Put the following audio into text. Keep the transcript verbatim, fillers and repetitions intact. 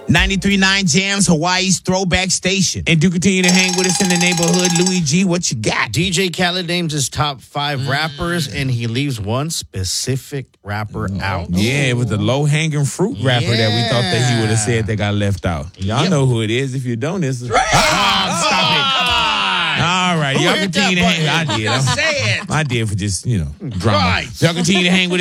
ninety-three point nine Jams, Hawaii's throwback station. And do continue to hang with us in the neighborhood. Louis G, what you got? D J Khaled names his top five mm. rappers, and he leaves one specific rapper mm. out. Yeah, it was the low-hanging fruit rapper yeah. that we thought that he would have said that got left out. Y'all yep. know who it is. If you don't, it's... Right. Ah, stop oh, it. Come on. All right. Who Y'all continue to hang... I did. Say it. I did for just, you know, drama. Right. Y'all continue to hang with